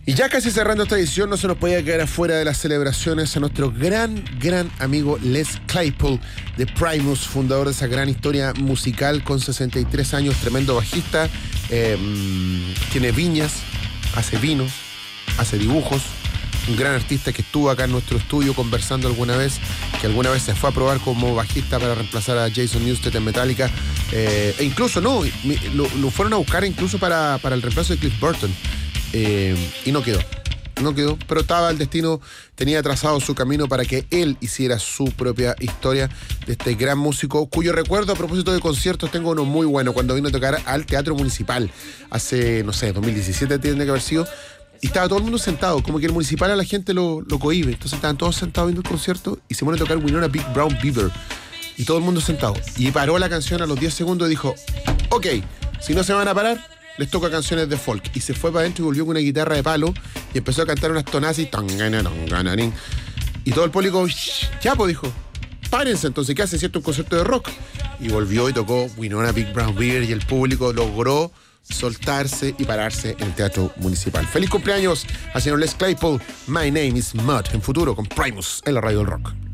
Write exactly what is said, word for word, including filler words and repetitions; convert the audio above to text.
Y ya casi cerrando esta edición, no se nos podía quedar afuera de las celebraciones a nuestro gran, gran amigo Les Claypool de Primus, fundador de esa gran historia musical con sesenta y tres años, tremendo bajista, eh, tiene viñas, hace vinos, hace dibujos, un gran artista que estuvo acá en nuestro estudio conversando alguna vez, que alguna vez se fue a probar como bajista para reemplazar a Jason Newsted en Metallica, eh, e incluso no, lo, lo fueron a buscar incluso para, para el reemplazo de Cliff Burton. Eh, y no quedó, no quedó, pero estaba el destino, tenía trazado su camino para que él hiciera su propia historia de este gran músico, cuyo recuerdo a propósito de conciertos tengo uno muy bueno, cuando vino a tocar al Teatro Municipal, hace, no sé, dos mil diecisiete tiene que haber sido, y estaba todo el mundo sentado, como que el Municipal a la gente lo, lo cohíbe, entonces estaban todos sentados viendo el concierto y se pone a tocar Winona Big Brown Beaver, y todo el mundo sentado, y paró la canción a los diez segundos y dijo, ok, si no se van a parar, les toca canciones de folk. Y se fue para adentro y volvió con una guitarra de palo y empezó a cantar unas tonadas y y todo el público, ya pues dijo, párense entonces, ¿qué hace? ¿Cierto? Un concierto de rock. Y volvió y tocó Winona Big Brown Beaver y el público logró soltarse y pararse en el Teatro Municipal. ¡Feliz cumpleaños al señor Les Claypool! My name is Mud, en futuro con Primus en la radio del rock.